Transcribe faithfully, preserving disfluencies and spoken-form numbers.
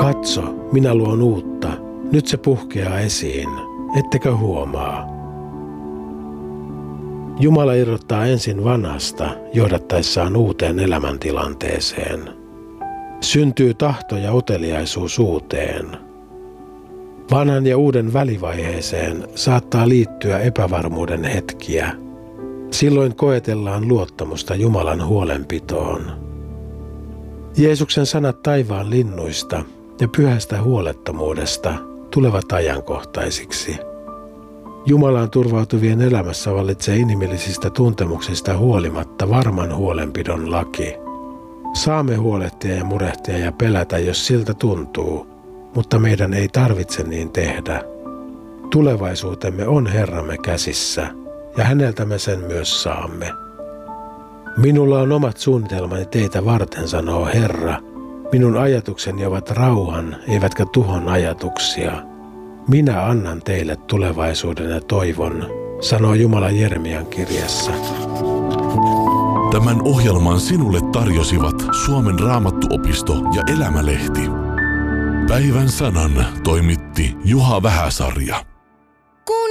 Katso, minä luon uutta. Nyt se puhkeaa esiin. Ettekö huomaa? Jumala irrottaa ensin vanhasta johdattaessaan uuteen elämäntilanteeseen. Syntyy tahto ja uteliaisuus uuteen. Vanhan ja uuden välivaiheeseen saattaa liittyä epävarmuuden hetkiä. Silloin koetellaan luottamusta Jumalan huolenpitoon. Jeesuksen sanat taivaan linnuista ja pyhästä huolettomuudesta tulevat ajankohtaisiksi. Jumalaan turvautuvien elämässä vallitsee inhimillisistä tuntemuksista huolimatta varman huolenpidon laki. Saamme huolehtia ja murehtia ja pelätä, jos siltä tuntuu, mutta meidän ei tarvitse niin tehdä. Tulevaisuutemme on Herramme käsissä, ja häneltä me sen myös saamme. Minulla on omat suunnitelmani teitä varten, sanoo Herra. Minun ajatukseni ovat rauhan, eivätkä tuhon ajatuksia. Minä annan teille tulevaisuuden ja toivon, sanoo Jumala Jeremian kirjassa. Tämän ohjelman sinulle tarjosivat Suomen Raamattuopisto ja Elämälehti. Päivän sanan toimitti Juha Vähäsarja.